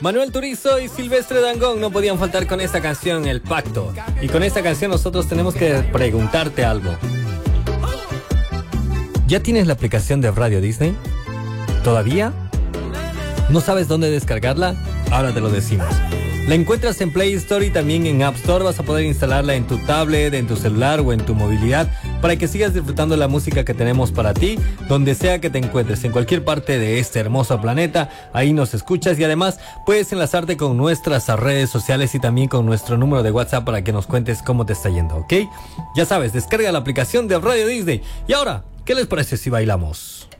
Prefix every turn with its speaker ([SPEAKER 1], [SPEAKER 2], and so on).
[SPEAKER 1] Manuel Turizo y Silvestre Dangond no podían faltar con esta canción, El Pacto. Y con esta canción nosotros tenemos que preguntarte algo. ¿Ya tienes la aplicación de Radio Disney? ¿Todavía? ¿No sabes dónde descargarla? Ahora te lo decimos. La encuentras en Play Store y también en App Store. Vas a poder instalarla en tu tablet, en tu celular o en tu movilidad para que sigas disfrutando la música que tenemos para ti, donde sea que te encuentres, en cualquier parte de este hermoso planeta. Ahí nos escuchas y además puedes enlazarte con nuestras redes sociales y también con nuestro número de WhatsApp para que nos cuentes cómo te está yendo, ¿ok? Ya sabes, descarga la aplicación de Radio Disney. Y ahora, ¿qué les parece si bailamos?